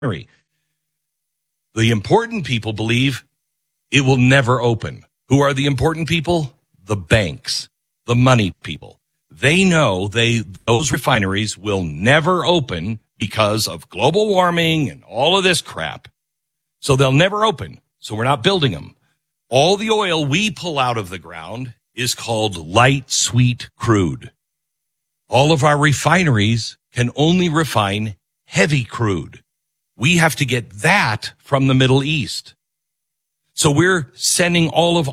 refinery. The important people believe it will never open. Who are the important people? The banks, the money people. They know those refineries will never open because of global warming and all of this crap. So they'll never open. So we're not building them. All the oil we pull out of the ground is called light sweet crude. All of our refineries can only refine heavy crude. We have to get that from the Middle East. So we're sending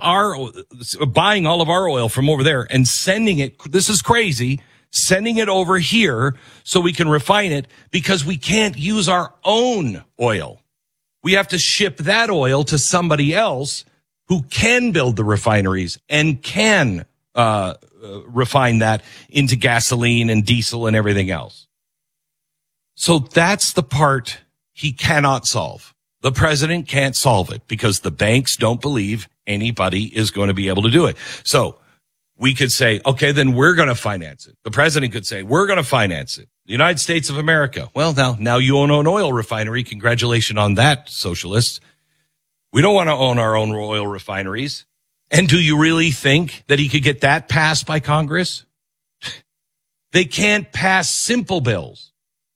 buying all of our oil from over there and sending it, this is crazy, sending it over here so we can refine it because we can't use our own oil. We have to ship that oil to somebody else who can build the refineries and can refine that into gasoline and diesel and everything else. So that's the part he cannot solve. The president can't solve it because the banks don't believe anybody is going to be able to do it. So we could say, okay, then we're going to finance it. The president could say, we're going to finance it. The United States of America. Well, now you own an oil refinery. Congratulations on that, socialists. We don't want to own our own oil refineries. And do you really think that he could get that passed by Congress? They can't pass simple bills.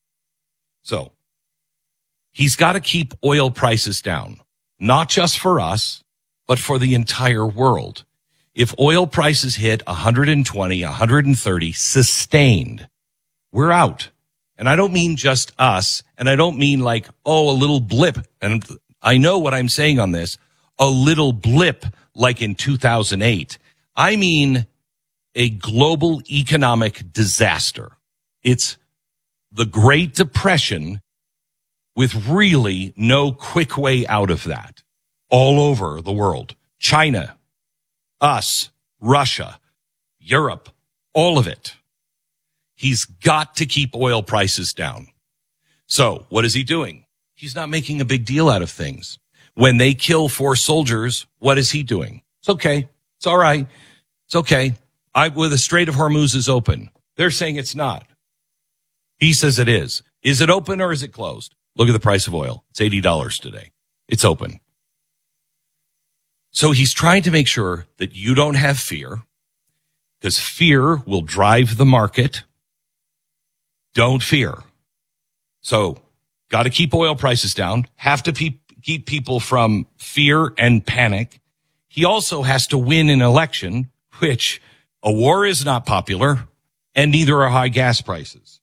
So he's got to keep oil prices down, not just for us, but for the entire world. If oil prices hit 120, 130 sustained, we're out. And I don't mean just us, and I don't mean like, a little blip. And I know what I'm saying on this, a little blip like in 2008. I mean a global economic disaster. It's the Great Depression with really no quick way out of that all over the world. China, us, Russia, Europe, all of it. He's got to keep oil prices down. So what is he doing? He's not making a big deal out of things. When they kill 4 soldiers, what is he doing? It's okay. It's all right. It's okay. The Strait of Hormuz is open. They're saying it's not. He says it is. Is it open or is it closed? Look at the price of oil. It's $80 today. It's open. So he's trying to make sure that you don't have fear, because fear will drive the market. Don't fear. So got to keep oil prices down, have to keep people from fear and panic. He also has to win an election, which a war is not popular, and neither are high gas prices.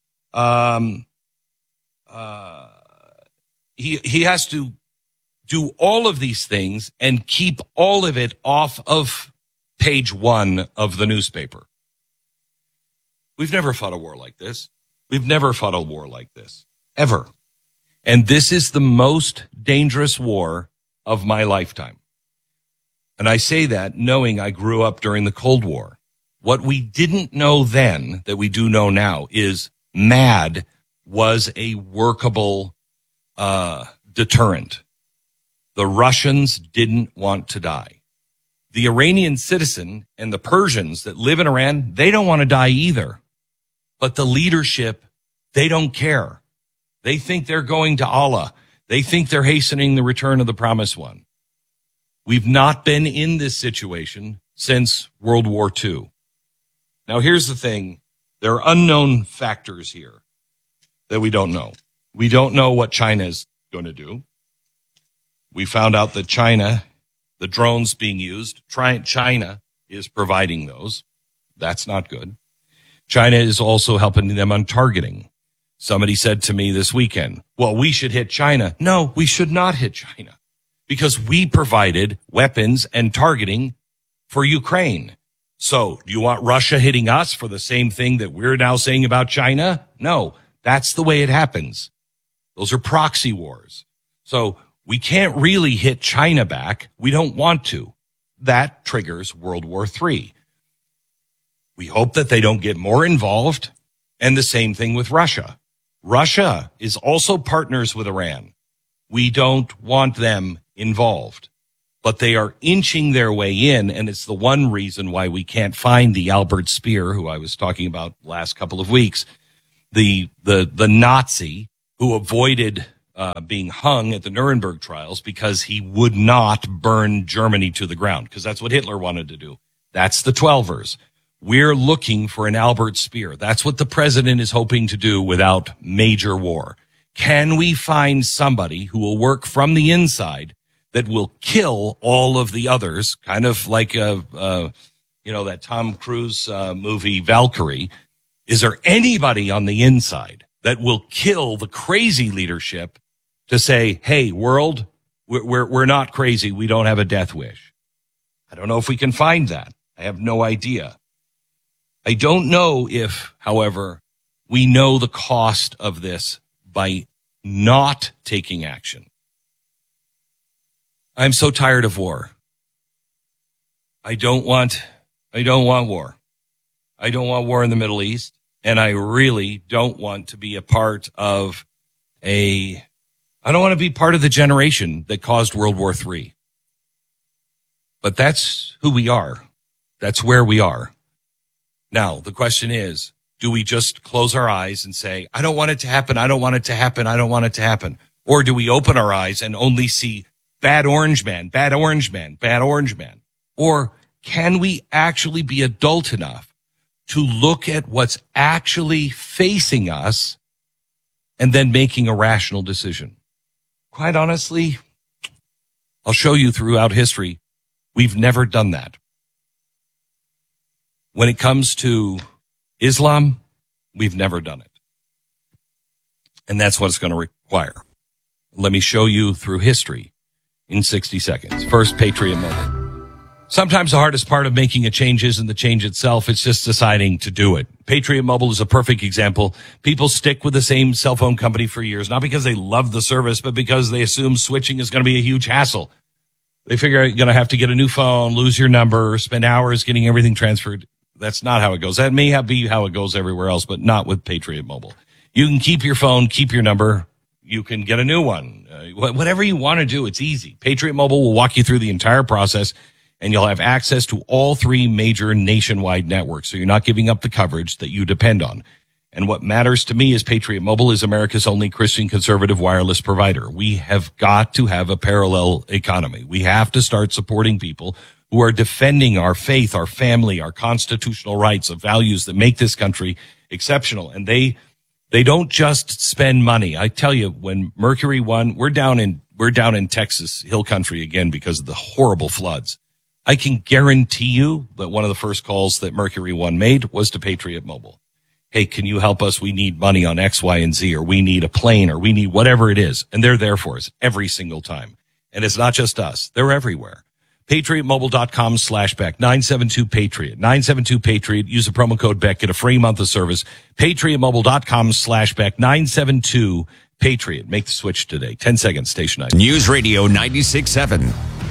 He has to do all of these things and keep all of it off of page 1 of the newspaper. We've never fought a war like this. We've never fought a war like this, ever. And this is the most dangerous war of my lifetime. And I say that knowing I grew up during the Cold War. What we didn't know then that we do know now is MAD was a workable deterrent. The Russians didn't want to die. The Iranian citizen and the Persians that live in Iran, they don't want to die either. But the leadership, they don't care. They think they're going to Allah. They think they're hastening the return of the promised one. We've not been in this situation since World War II. Now, here's the thing. There are unknown factors here that we don't know. We don't know what China is going to do. We found out that China, the drones being used, China is providing those. That's not good. China is also helping them on targeting. Somebody said to me this weekend, well, we should hit China. No, we should not hit China because we provided weapons and targeting for Ukraine. So do you want Russia hitting us for the same thing that we're now saying about China? No, that's the way it happens. Those are proxy wars. So we can't really hit China back. We don't want to. That triggers World War III. We hope that they don't get more involved. And the same thing with Russia. Russia is also partners with Iran. We don't want them involved. But they are inching their way in, and it's the one reason why we can't find the Albert Speer, who I was talking about last couple of weeks, the Nazi who avoided being hung at the Nuremberg trials because he would not burn Germany to the ground, because that's what Hitler wanted to do. That's the Twelvers. We're looking for an Albert Speer. That's what the president is hoping to do without major war. Can we find somebody who will work from the inside that will kill all of the others, kind of like that Tom Cruise movie Valkyrie? Is there anybody on the inside that will kill the crazy leadership to say, hey, world, we're not crazy. We don't have a death wish. I don't know if we can find that. I have no idea. I don't know if, however, we know the cost of this by not taking action. I'm so tired of war. I don't want war. I don't want war in the Middle East. And I really don't want to be a part of I don't want to be part of the generation that caused World War III. But that's who we are. That's where we are. Now, the question is, do we just close our eyes and say, I don't want it to happen, I don't want it to happen, I don't want it to happen? Or do we open our eyes and only see bad orange man, bad orange man, bad orange man? Or can we actually be adult enough to look at what's actually facing us and then making a rational decision? Quite honestly, I'll show you throughout history, we've never done that. When it comes to Islam, we've never done it. And that's what it's going to require. Let me show you through history in 60 seconds. First, Patriot Mobile. Sometimes the hardest part of making a change isn't the change itself. It's just deciding to do it. Patriot Mobile is a perfect example. People stick with the same cell phone company for years, not because they love the service, but because they assume switching is going to be a huge hassle. They figure you're going to have to get a new phone, lose your number, spend hours getting everything transferred. That's not how it goes. That may be how it goes everywhere else, but not with Patriot Mobile. You can keep your phone, keep your number. You can get a new one. Whatever you want to do, it's easy. Patriot Mobile will walk you through the entire process, and you'll have access to all three major nationwide networks, so you're not giving up the coverage that you depend on. And what matters to me is Patriot Mobile is America's only Christian conservative wireless provider. We have got to have a parallel economy. We have to start supporting people who are defending our faith, our family, our constitutional rights, of values that make this country exceptional. And they don't just spend money. I tell you, when Mercury One, we're down in Texas Hill Country again because of the horrible floods. I can guarantee you that one of the first calls that Mercury One made was to Patriot Mobile. Hey, can you help us? We need money on X, Y, and Z, or we need a plane, or we need whatever it is. And they're there for us every single time. And it's not just us. They're everywhere. PatriotMobile.com/Beck, 972-PATRIOT, 972-PATRIOT. Use the promo code Beck, get a free month of service. PatriotMobile.com/Beck, 972-PATRIOT. Make the switch today. 10 seconds, station 9. News Radio 96.7.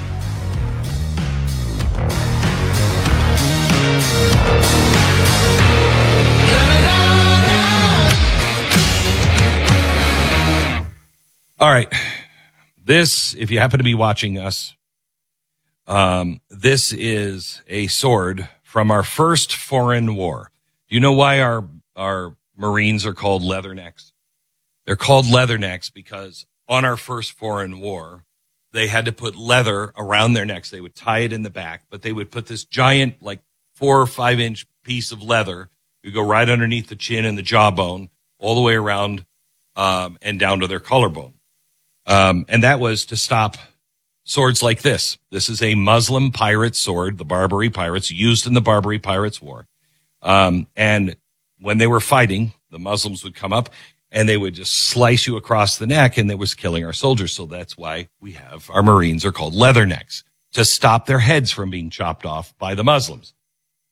All right. This, if you happen to be watching us, this is a sword from our first foreign war. Do you know why our Marines are called leathernecks? They're called leathernecks because on our first foreign war, they had to put leather around their necks. They would tie it in the back, but they would put this giant, like 4 or 5 inch piece of leather. You go right underneath the chin and the jawbone, all the way around, and down to their collarbone. And that was to stop swords like this. This is a Muslim pirate sword, the Barbary pirates, used in the Barbary Pirates War. And when they were fighting, the Muslims would come up and they would just slice you across the neck, and that was killing our soldiers. So that's why we have our Marines are called leathernecks, to stop their heads from being chopped off by the Muslims.